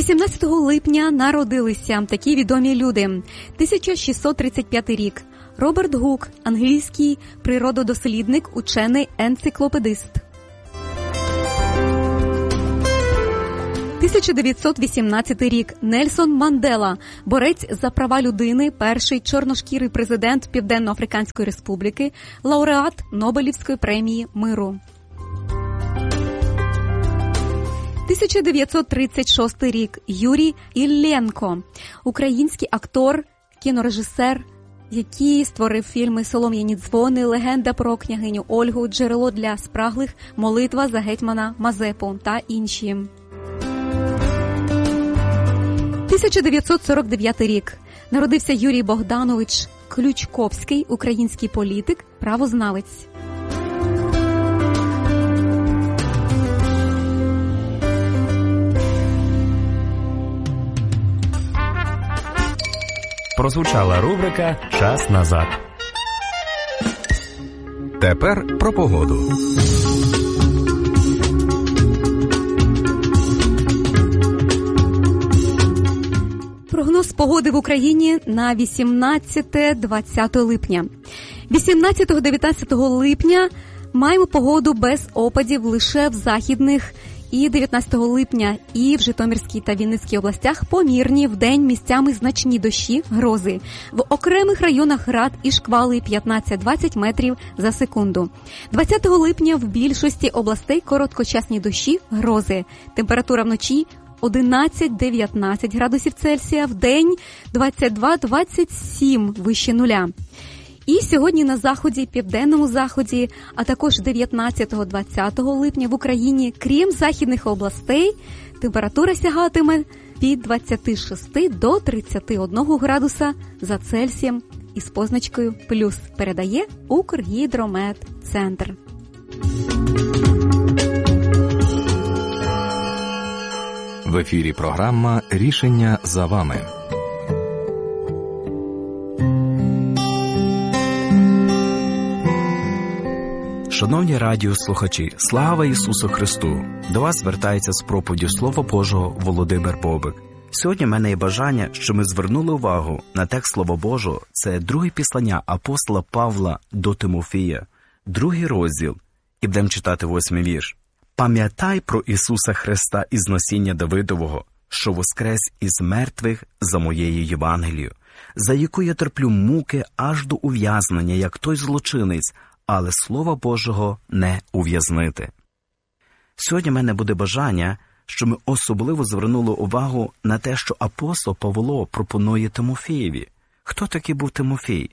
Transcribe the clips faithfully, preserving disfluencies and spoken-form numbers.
вісімнадцятого липня народилися такі відомі люди. тисяча шістсот тридцять п'ятий рік. Роберт Гук, англійський природодослідник, учений, енциклопедист. тисяча дев'ятсот вісімнадцятий рік. Нельсон Мандела, борець за права людини, перший чорношкірий президент Південно-Африканської Республіки, лауреат Нобелівської премії миру. тисяча дев'ятсот тридцять шостий рік. Юрій Іллєнко, український актор, кінорежисер, який створив фільми «Солом'яні дзвони», «Легенда про княгиню Ольгу», «Джерело для спраглих», «Молитва за гетьмана Мазепу» та інші. тисяча дев'ятсот сорок дев'ятий рік. Народився Юрій Богданович Ключковський, український політик, правознавець. Прозвучала рубрика «Час назад». Тепер про погоду. Прогноз погоди в Україні на вісімнадцяте-двадцяте липня. вісімнадцятого-дев'ятнадцятого липня маємо погоду без опадів лише в західних, і дев'ятнадцятого липня і в Житомирській та Вінницькій областях помірні, вдень місцями значні дощі, грози. В окремих районах град і шквали п'ятнадцять-двадцять метрів за секунду. двадцятого липня в більшості областей короткочасні дощі, грози. Температура вночі одинадцять-дев'ятнадцять градусів Цельсія, в день двадцять два-двадцять сім вище нуля. І сьогодні на заході, південному заході, а також дев'ятнадцятого-двадцятого липня в Україні, крім західних областей, температура сягатиме від двадцяти шести до тридцяти одного градуса за Цельсієм із позначкою плюс, передає Укргідрометцентр. В ефірі програма «Рішення за вами». Шановні радіослухачі, слава Ісусу Христу! До вас звертається з проповіддю Слова Божого Володимир Бобик. Сьогодні в мене є бажання, що ми звернули увагу на текст Слова Божого. Це друге післання апостола Павла до Тимофія, другий розділ, і будемо читати восьмий вірш. «Пам'ятай про Ісуса Христа із насіння Давидового, що воскрес із мертвих за моєю Євангелією, за яку я терплю муки аж до ув'язнення, як той злочинець, але Слова Божого не ув'язнити». Сьогодні в мене буде бажання, що ми особливо звернули увагу на те, що апостол Павло пропонує Тимофієві. Хто такий був Тимофій?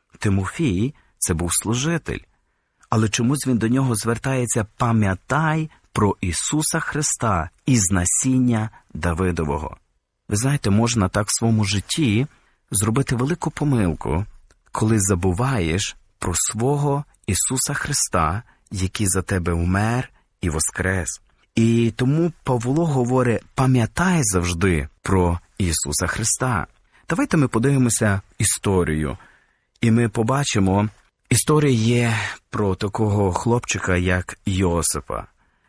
Тимофій – це був служитель. Але чомусь він до нього звертається «пам'ятай про Ісуса Христа із насіння Давидового». Ви знаєте, можна так в своєму житті зробити велику помилку, коли забуваєш про свого Ісуса Христа, який за тебе вмер і воскрес. І тому Павло говорить, пам'ятай завжди про Ісуса Христа. Давайте ми подивимося історію, і ми побачимо, історія є про такого хлопчика, як Йосипа.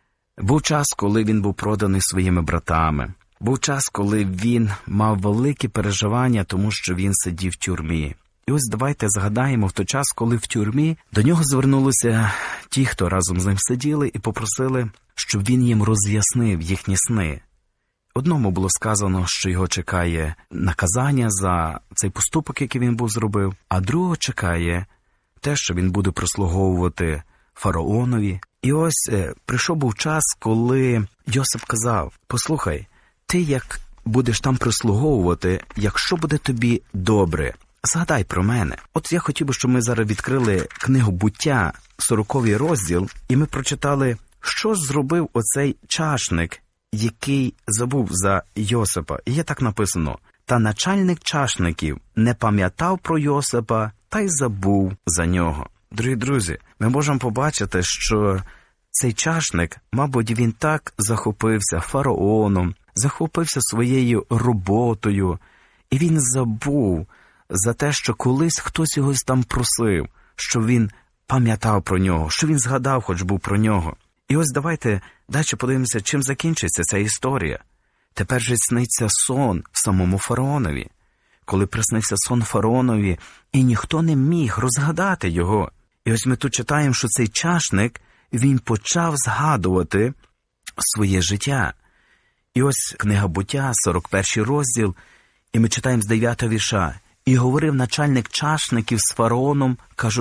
Був час, коли він був проданий своїми братами. Був час, коли він мав великі переживання, тому що він сидів в тюрмі. І ось давайте згадаємо в той час, коли в тюрмі до нього звернулися ті, хто разом з ним сиділи, і попросили, щоб він їм роз'яснив їхні сни. Одному було сказано, що його чекає наказання за цей поступок, який він був зробив, а другого чекає те, що він буде прислуговувати фараонові. І ось е, прийшов був час, коли Йосип казав, послухай, ти як будеш там прислуговувати, якщо буде тобі добре, згадай про мене. От я хотів би, щоб ми зараз відкрили книгу «Буття», сороковий розділ, і ми прочитали, що ж зробив оцей чашник, який забув за Йосипа. І є так написано, та начальник чашників не пам'ятав про Йосипа, та й забув за нього. Дорогі друзі, ми можемо побачити, що цей чашник, мабуть, він так захопився фараоном, захопився своєю роботою, і він забув за те, що колись хтось його там просив, що він пам'ятав про нього, що він згадав хоч був про нього. І ось давайте далі подивимося, чим закінчиться ця історія. Тепер же сниться сон самому фараонові. Коли приснився сон фараонові, і ніхто не міг розгадати його. І ось ми тут читаємо, що цей чашник, він почав згадувати своє життя. І ось книга Буття, сорок перший розділ, і ми читаємо з дев'ятого вірша. «І говорив начальник чашників з фараоном, кажучи,